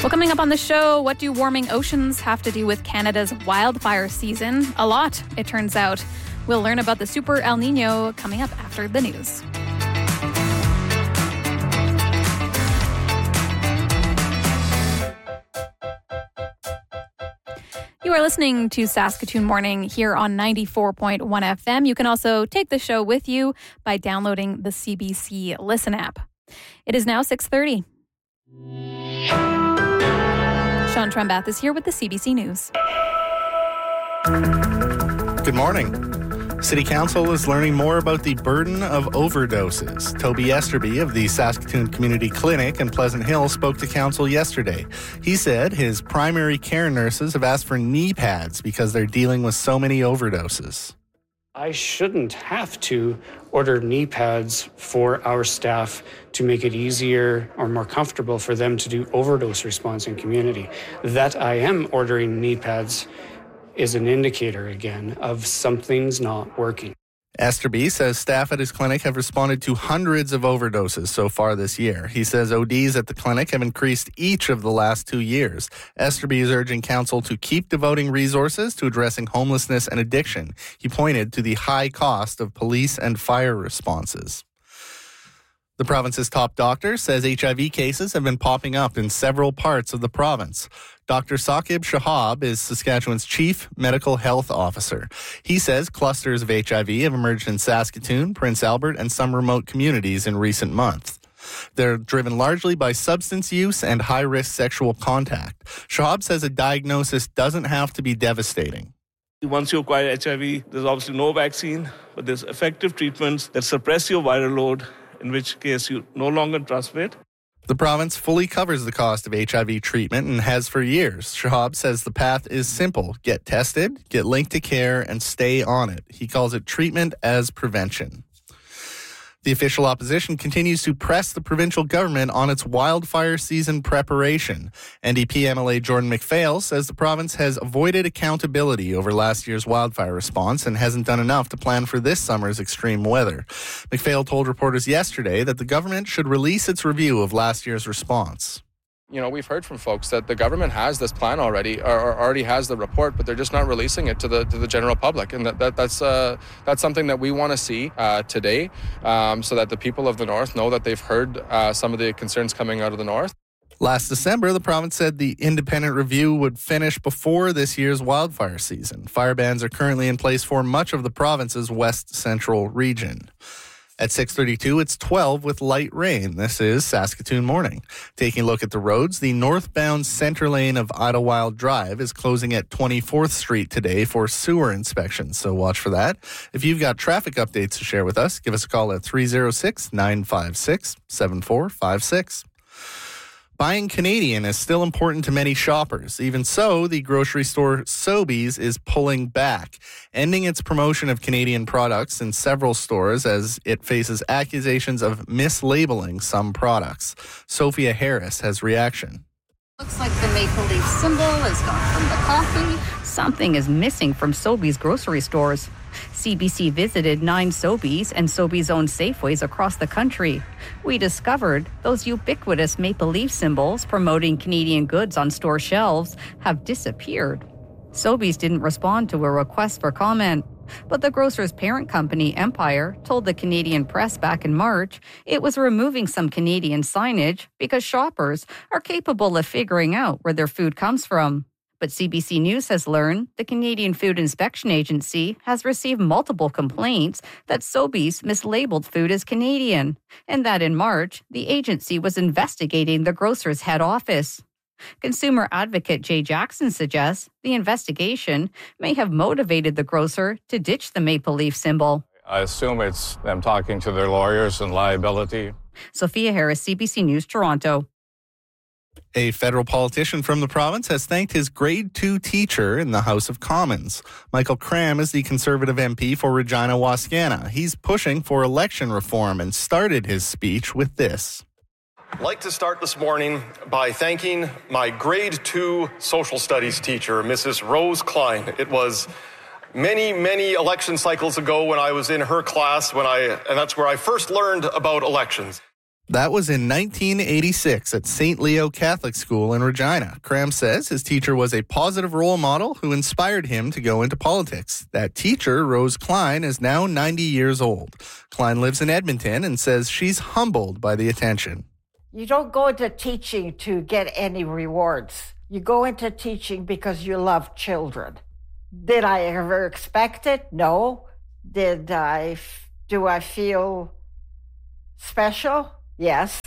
Well, coming up on the show, what do warming oceans have to do with Canada's wildfire season? A lot, it turns out. We'll learn about the Super El Nino coming up after the news. You are listening to Saskatoon Morning here on 94.1 FM. You can also take the show with you by downloading the CBC Listen app. It is now 6:30. Sean Trembath is here with the CBC News. Good morning. City Council is learning more about the burden of overdoses. Toby Esterby of the Saskatoon Community Clinic in Pleasant Hill spoke to Council yesterday. He said his primary care nurses have asked for knee pads because they're dealing with so many overdoses. I shouldn't have to order knee pads for our staff to make it easier or more comfortable for them to do overdose response in community. That I am ordering knee pads is an indicator, again, of something's not working. Esterby says staff at his clinic have responded to hundreds of overdoses so far this year. He says ODs at the clinic have increased each of the last 2 years. Esterby is urging council to keep devoting resources to addressing homelessness and addiction. He pointed to the high cost of police and fire responses. The province's top doctor says HIV cases have been popping up in several parts of the province. Dr. Saqib Shahab is Saskatchewan's chief medical health officer. He says clusters of HIV have emerged in Saskatoon, Prince Albert, and some remote communities in recent months. They're driven largely by substance use and high-risk sexual contact. Shahab says a diagnosis doesn't have to be devastating. Once you acquire HIV, there's obviously no vaccine, but there's effective treatments that suppress your viral load, in which case you no longer transmit. The province fully covers the cost of HIV treatment and has for years. Shahab says the path is simple. Get tested, get linked to care, and stay on it. He calls it treatment as prevention. The official opposition continues to press the provincial government on its wildfire season preparation. NDP MLA Jordan McPhail says the province has avoided accountability over last year's wildfire response and hasn't done enough to plan for this summer's extreme weather. McPhail told reporters yesterday that the government should release its review of last year's response. You know, we've heard from folks that the government has this plan already, or already has the report, but they're just not releasing it to the general public, and that's something that we want to see today, so that the people of the North know that they've heard some of the concerns coming out of the North. Last December, the province said the independent review would finish before this year's wildfire season. Fire bans are currently in place for much of the province's west central region. At 6:32, it's 12 with light rain. This is Saskatoon Morning. Taking a look at the roads, the northbound center lane of Idlewild Drive is closing at 24th Street today for sewer inspections, so watch for that. If you've got traffic updates to share with us, give us a call at 306-956-7456. Buying Canadian is still important to many shoppers. Even so, the grocery store Sobeys is pulling back, ending its promotion of Canadian products in several stores as it faces accusations of mislabeling some products. Sophia Harris has reaction. Looks like the maple leaf symbol is gone from the coffee. Something is missing from Sobeys grocery stores. CBC visited 9 Sobeys and Sobeys-owned Safeways across the country. We discovered those ubiquitous maple leaf symbols promoting Canadian goods on store shelves have disappeared. Sobeys didn't respond to a request for comment, but the grocer's parent company, Empire, told the Canadian press back in March it was removing some Canadian signage because shoppers are capable of figuring out where their food comes from. But CBC News has learned the Canadian Food Inspection Agency has received multiple complaints that Sobeys mislabeled food as Canadian, and that in March, the agency was investigating the grocer's head office. Consumer advocate Jay Jackson suggests the investigation may have motivated the grocer to ditch the maple leaf symbol. I assume it's them talking to their lawyers and liability. Sophia Harris, CBC News, Toronto. A federal politician from the province has thanked his grade 2 teacher in the House of Commons. Michael Cram is the Conservative MP for Regina Wascana. He's pushing for election reform and started his speech with this. I'd like to start this morning by thanking my grade 2 social studies teacher, Mrs. Rose Klein. It was many election cycles ago when I was in her class, and that's where I first learned about elections. That was in 1986 at St. Leo Catholic School in Regina. Cram says his teacher was a positive role model who inspired him to go into politics. That teacher, Rose Klein, is now 90 years old. Klein lives in Edmonton and says she's humbled by the attention. You don't go into teaching to get any rewards. You go into teaching because you love children. Did I ever expect it? No. Do I feel special? Yes.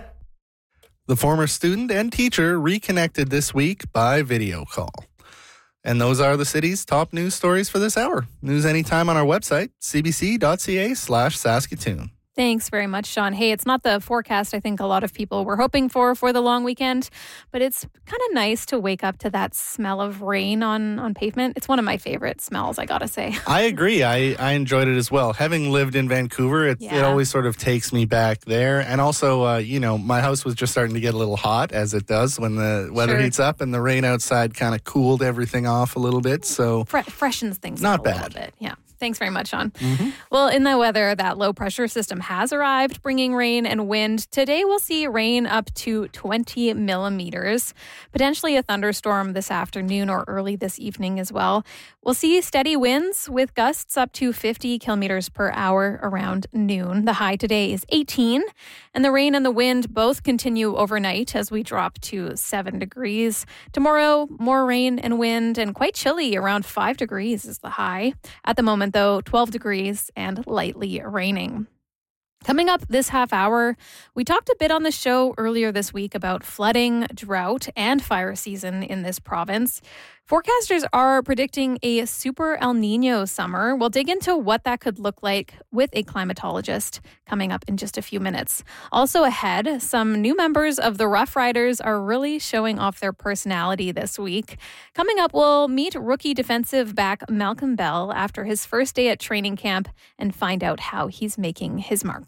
The former student and teacher reconnected this week by video call. And those are the city's top news stories for this hour. News anytime on our website, cbc.ca/Saskatoon. Thanks very much, Sean. Hey, it's not the forecast I think a lot of people were hoping for the long weekend, but it's kind of nice to wake up to that smell of rain on pavement. It's one of my favorite smells, I gotta say. I agree. I enjoyed it as well. Having lived in Vancouver, it always sort of takes me back there. And also, my house was just starting to get a little hot, as it does when the weather heats up, and the rain outside kind of cooled everything off a little bit. So freshens things not up a bad. little bit. Yeah. Thanks very much, Sean. Mm-hmm. Well, in the weather, that low pressure system has arrived, bringing rain and wind. Today, we'll see rain up to 20 millimeters, potentially a thunderstorm this afternoon or early this evening as well. We'll see steady winds with gusts up to 50 kilometers per hour around noon. The high today is 18, and the rain and the wind both continue overnight as we drop to 7 degrees. Tomorrow, more rain and wind and quite chilly, around 5 degrees is the high. At the moment, though, 12 degrees and lightly raining. Coming up this half hour, we talked a bit on the show earlier this week about flooding, drought, and fire season in this province. Forecasters are predicting a super El Nino summer. We'll dig into what that could look like with a climatologist coming up in just a few minutes. Also ahead, some new members of the Rough Riders are really showing off their personality this week. Coming up, we'll meet rookie defensive back Malcolm Bell after his first day at training camp and find out how he's making his mark.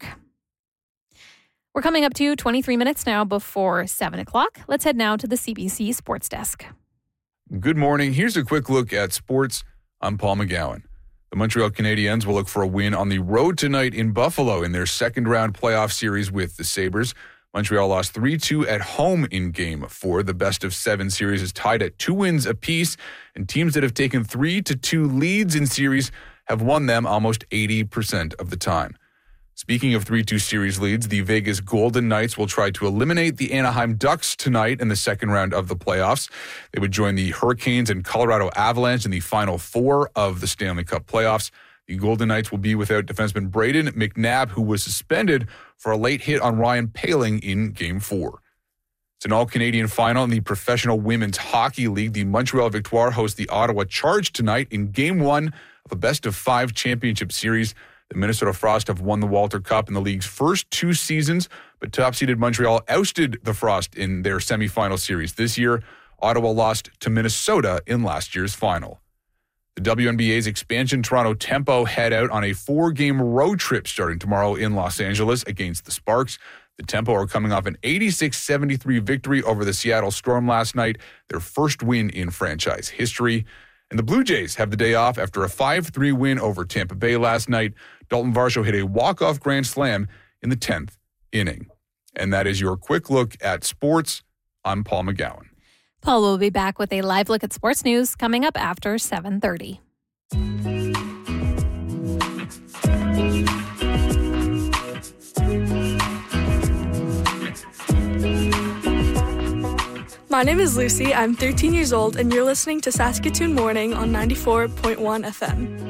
We're coming up to 23 minutes now before 7 o'clock. Let's head now to the CBC Sports Desk. Good morning. Here's a quick look at sports. I'm Paul McGowan. The Montreal Canadiens will look for a win on the road tonight in Buffalo in their second-round playoff series with the Sabres. Montreal lost 3-2 at home in Game 4. The best-of-7 series is tied at 2 wins apiece, and teams that have taken 3-2 leads in series have won them almost 80% of the time. Speaking of 3-2 series leads, the Vegas Golden Knights will try to eliminate the Anaheim Ducks tonight in the second round of the playoffs. They would join the Hurricanes and Colorado Avalanche in the final 4 of the Stanley Cup playoffs. The Golden Knights will be without defenseman Brayden McNabb, who was suspended for a late hit on Ryan Poehling in Game 4. It's an all-Canadian final in the Professional Women's Hockey League. The Montreal Victoire hosts the Ottawa Charge tonight in Game 1 of a best-of-5 championship series. The Minnesota Frost have won the Walter Cup in the league's first 2 seasons, but top-seeded Montreal ousted the Frost in their semifinal series. This year, Ottawa lost to Minnesota in last year's final. The WNBA's expansion Toronto Tempo head out on a 4-game road trip starting tomorrow in Los Angeles against the Sparks. The Tempo are coming off an 86-73 victory over the Seattle Storm last night, their first win in franchise history. And the Blue Jays have the day off after a 5-3 win over Tampa Bay last night. Dalton Varsho hit a walk-off grand slam in the 10th inning. And that is your quick look at sports. I'm Paul McGowan. Paul will be back with a live look at sports news coming up after 7:30. My name is Lucy. I'm 13 years old, and you're listening to Saskatoon Morning on 94.1 FM.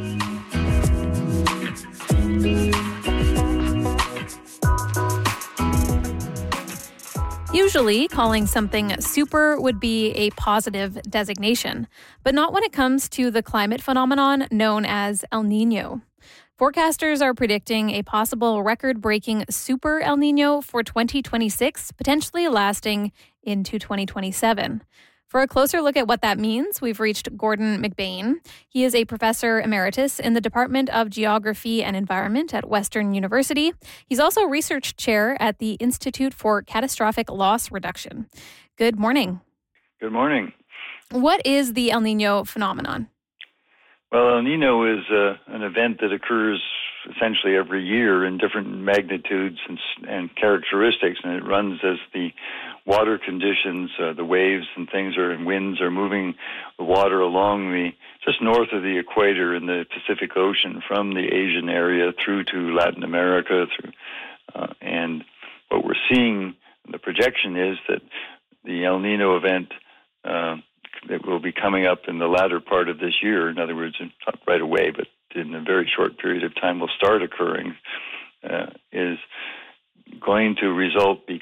Usually, calling something super would be a positive designation, but not when it comes to the climate phenomenon known as El Nino. Forecasters are predicting a possible record-breaking super El Nino for 2026, potentially lasting into 2027. For a closer look at what that means, we've reached Gordon McBain. He is a professor emeritus in the Department of Geography and Environment at Western University. He's also research chair at the Institute for Catastrophic Loss Reduction. Good morning. Good morning. What is the El Nino phenomenon? Well, El Nino is an event that occurs essentially every year in different magnitudes and characteristics, and it runs as the water conditions, the waves and winds are moving the water along just north of the equator in the Pacific Ocean from the Asian area through to Latin America. And what we're seeing, the projection is that the El Nino event that will be coming up in the latter part of this year, in other words, not right away, but in a very short period of time will start occurring, is going to result